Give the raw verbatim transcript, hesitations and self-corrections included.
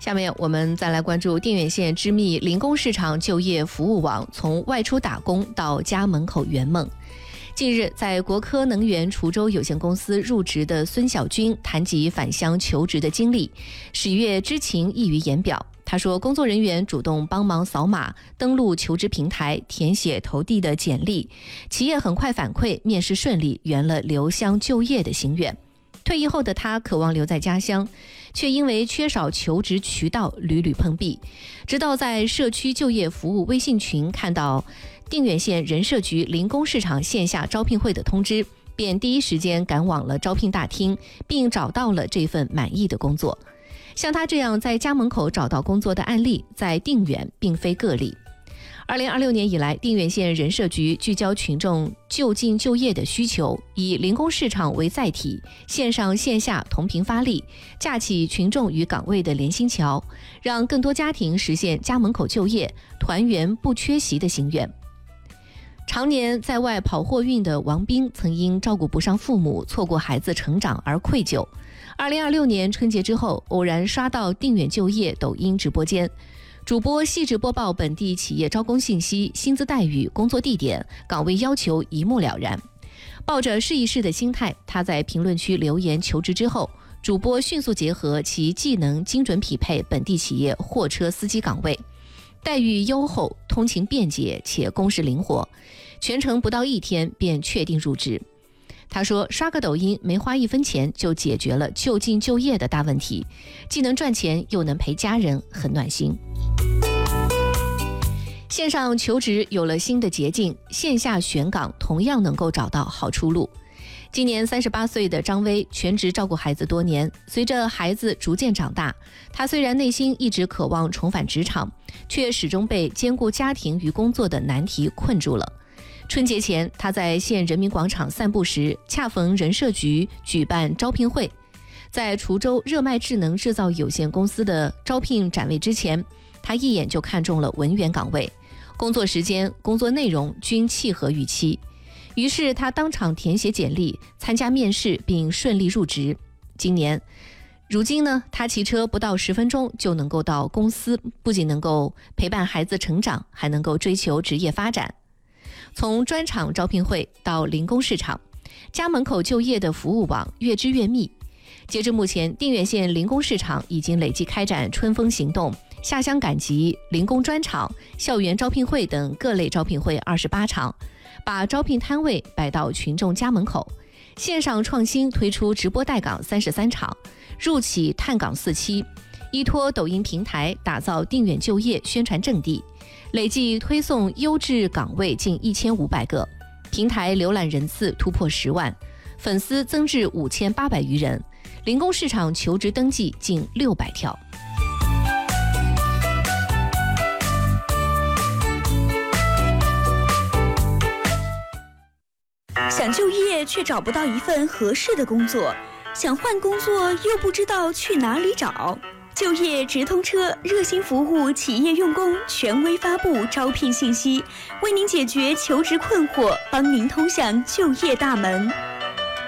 下面我们再来关注定远县知密零工市场就业服务网从外出打工到家门口圆梦。近日，在国科能源滁州有限公司入职的孙小军谈及返乡求职的经历，喜悦之情溢于言表。他说，工作人员主动帮忙扫码、登录求职平台、填写投递的简历，企业很快反馈面试顺利，圆了留乡就业的心愿。退役后的他渴望留在家乡，却因为缺少求职渠道屡屡碰壁，直到在社区就业服务微信群看到定远县人社局零工市场线下招聘会的通知，便第一时间赶往了招聘大厅，并找到了这份满意的工作。像他这样在家门口找到工作的案例，在定远并非个例。二零二六年以来，定远县人社局聚焦群众就近就业的需求，以零工市场为载体，线上线下同频发力，架起群众与岗位的连心桥，让更多家庭实现家门口就业、团圆不缺席的心愿。常年在外跑货运的王斌曾因照顾不上父母，错过孩子成长而愧疚。二零二六年春节之后，偶然刷到定远就业抖音直播间，主播细致播报本地企业招工信息、薪资待遇、工作地点、岗位要求，一目了然。抱着试一试的心态，他在评论区留言求职之后，主播迅速结合其技能，精准匹配本地企业货车司机岗位，待遇优厚，通勤便捷且工时灵活，全程不到一天便确定入职。他说，刷个抖音没花一分钱就解决了就近就业的大问题，既能赚钱又能陪家人，很暖心。线上求职有了新的捷径，线下选岗同样能够找到好出路。今年三十八岁的张薇全职照顾孩子多年，随着孩子逐渐长大，她虽然内心一直渴望重返职场，却始终被兼顾家庭与工作的难题困住了。春节前，他在县人民广场散步时，恰逢人社局举办招聘会。在滁州热迈智能制造有限公司的招聘展位之前，他一眼就看中了文员岗位，工作时间、工作内容均契合预期。于是他当场填写简历，参加面试，并顺利入职。今年，如今呢，他骑车不到十分钟就能够到公司，不仅能够陪伴孩子成长，还能够追求职业发展。从专场招聘会到零工市场，家门口就业的服务网越织越密。截至目前，定远县零工市场已经累计开展春风行动、下乡赶集、零工专场、校园招聘会等各类招聘会二十八场，把招聘摊位摆到群众家门口。线上创新推出直播带岗三十三场，入企探岗四期，依托抖音平台打造定远就业宣传阵地，累计推送优质岗位近一千五百个，平台浏览人次突破十万，粉丝增至五千八百余人，零工市场求职登记近六百条。 想就业却找不到一份合适的工作，想换工作又不知道去哪里找。就业直通车热心服务企业用工，权威发布招聘信息，为您解决求职困惑，帮您通向就业大门。